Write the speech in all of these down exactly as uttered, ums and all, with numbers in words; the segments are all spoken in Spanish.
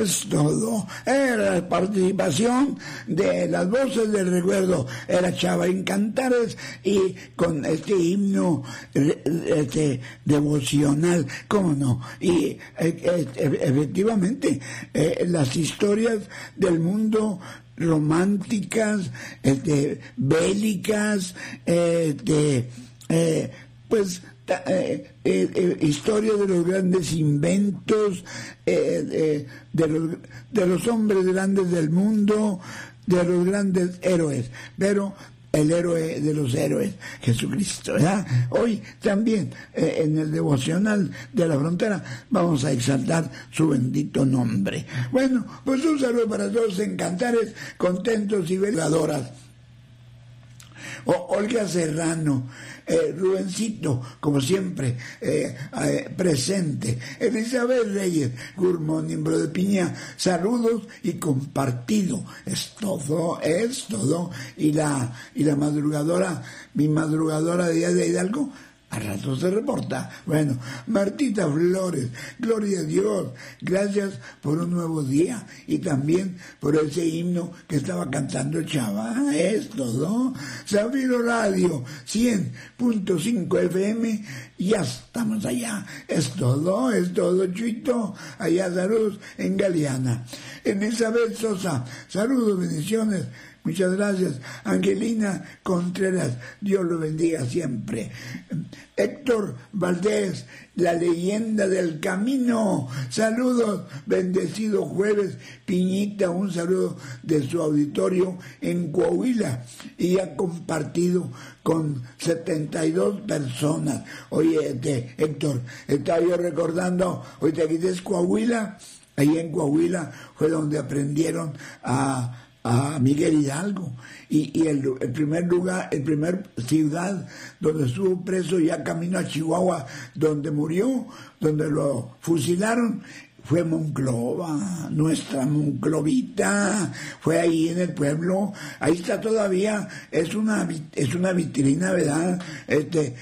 es todo. Era la participación de las voces del recuerdo. Era Chavarín Cantares y con este himno este, devocional, ¿cómo no? Y eh, efectivamente eh, las historias del mundo románticas, este, bélicas, este, eh, pues Eh, eh, eh, historia de los grandes inventos, eh, eh, de, los, de los hombres grandes del mundo, de los grandes héroes, pero el héroe de los héroes, Jesucristo, ¿verdad? Hoy también eh, en el devocional de la frontera vamos a exaltar su bendito nombre. Bueno, pues un saludo para todos en Cantares, contentos y veladoras. O Olga Serrano, eh, Rubencito, como siempre, eh, eh, presente. Elizabeth Reyes, Gurmón, Nimbro de Piña, saludos y compartido. Es todo, es todo. Y la, y la madrugadora, mi madrugadora de Día de Hidalgo, a rato se reporta. Bueno, Martita Flores, gloria a Dios, gracias por un nuevo día y también por ese himno que estaba cantando Chava, es todo. Zafiro Radio, cien punto cinco F M, ya estamos allá, es todo, es todo, Chuito, allá saludos en Galeana. Elizabeth Sosa, saludos, bendiciones. Muchas gracias. Angelina Contreras, Dios lo bendiga siempre. Héctor Valdés, la leyenda del camino. Saludos, bendecido jueves. Piñita, un saludo de su auditorio en Coahuila. Y ha compartido con setenta y dos personas. Oye, este, Héctor, estaba yo recordando, hoy te aquí es Coahuila. Ahí en Coahuila fue donde aprendieron a a Miguel Hidalgo y, y el, el primer lugar, el primer ciudad donde estuvo preso ya camino a Chihuahua, donde murió, donde lo fusilaron, fue Monclova, nuestra Monclovita, fue ahí en el pueblo, ahí está todavía, es una es una vitrina, ¿verdad? Este,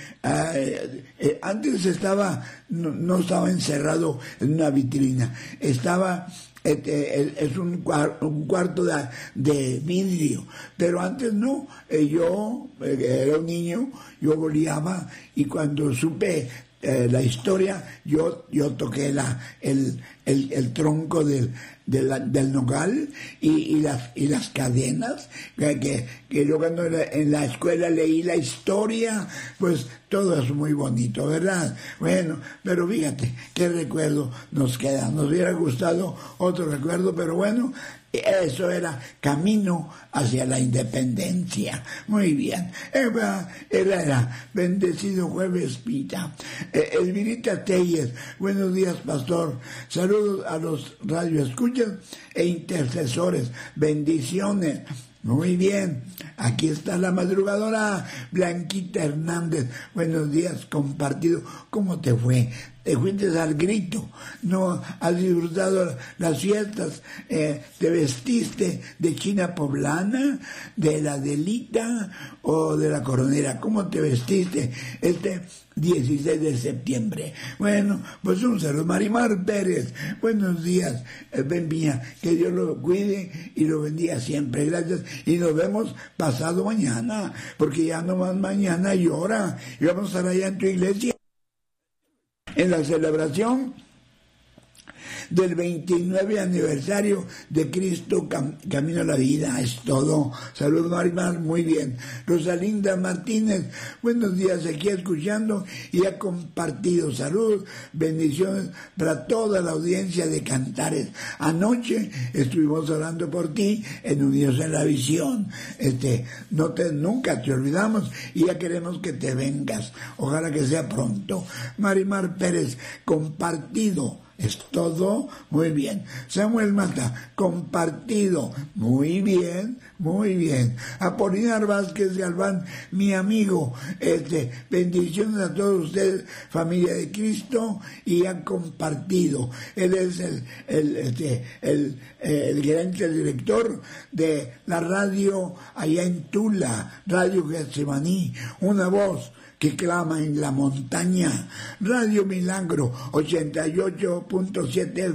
eh, eh, antes estaba, no, no estaba encerrado en una vitrina, estaba Este, es un, un cuarto de, de vidrio, pero antes no, eh, yo eh, era un niño, yo boleaba y cuando supe eh, la historia, yo yo toqué la el, el, el tronco del de la, del nogal y, y las y las cadenas que, que, que yo cuando en la, en la escuela leí la historia, pues todo es muy bonito, ¿verdad? Bueno, pero fíjate qué recuerdo nos queda. Nos hubiera gustado otro recuerdo, pero bueno, eso era camino hacia la independencia. Muy bien. Eva Herrera, bendecido jueves, Pita. Eh, Elvirita Telles, buenos días, pastor. Saludos a los radioescuchas e intercesores. Bendiciones. Muy bien, aquí está la madrugadora Blanquita Hernández. Buenos días, compartido. ¿Cómo te fue? Te fuiste al grito, no has disfrutado las fiestas, eh, te vestiste de china poblana, de la Delita o de la Coronera. ¿Cómo te vestiste este dieciséis de septiembre? Bueno, pues un saludo. Marimar Pérez, buenos días, eh, Ben Piña, que Dios lo cuide y lo bendiga siempre. Gracias y nos vemos pasado mañana, porque ya no más mañana llora y vamos a estar allá en tu iglesia en la celebración del veintinueve aniversario de Cristo Cam- Camino a la Vida. Es todo. Saludos, Marimar, muy bien. Rosalinda Martínez, buenos días, aquí escuchando y ha compartido. Saludos, bendiciones para toda la audiencia de Cantares. Anoche estuvimos orando por ti en Unidos en la Visión. Este, no te, nunca te olvidamos y ya queremos que te vengas. Ojalá que sea pronto. Marimar Pérez, compartido. Es todo, muy bien. Samuel Mata, compartido, muy bien, muy bien. Apolinar Vázquez Galván, mi amigo, este, bendiciones a todos ustedes, familia de Cristo, y han compartido. Él es el, el, este, el, el gerente, el director de la radio allá en Tula, Radio Getsemaní, una voz que clama en la montaña. Radio Milagro ochenta y ocho punto siete